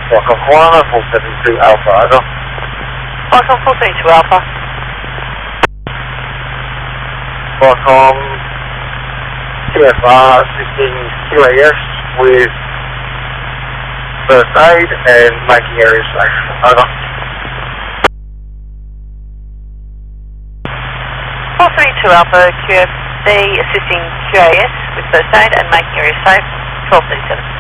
Welcome 472 Alpha, over. Welcome 432 Alpha. Welcome TFR assisting QAS with first aid and making areas safe, over. 432 Alpha, QFB assisting QAS with first aid and making areas safe, 1237.